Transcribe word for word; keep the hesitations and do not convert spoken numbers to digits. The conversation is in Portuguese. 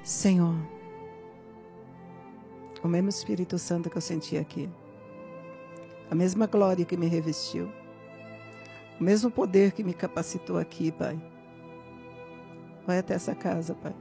Senhor, o mesmo Espírito Santo que eu senti aqui, a mesma glória que me revestiu, o mesmo poder que me capacitou aqui, Pai. Vai até essa casa, Pai.